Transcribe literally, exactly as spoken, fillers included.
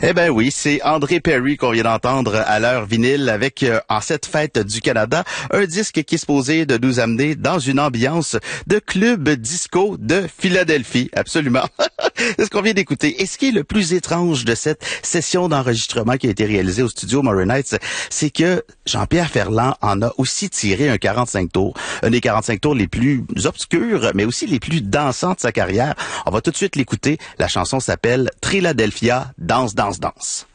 Eh ben oui, c'est André Perry qu'on vient d'entendre à l'heure vinyle avec euh, En cette fête du Canada, un disque qui est supposé de nous amener dans une ambiance de club disco de Philadelphie, absolument. C'est ce qu'on vient d'écouter. Et ce qui est le plus étrange de cette session d'enregistrement qui a été réalisée au studio Morin Heights, c'est que Jean-Pierre Ferland en a aussi tiré un quarante-cinq tours, un des quarante-cinq tours les plus obscurs, mais aussi les plus dansants de sa carrière. On va tout de suite l'écouter. La chanson s'appelle Triladelphia, danse, danse, danse.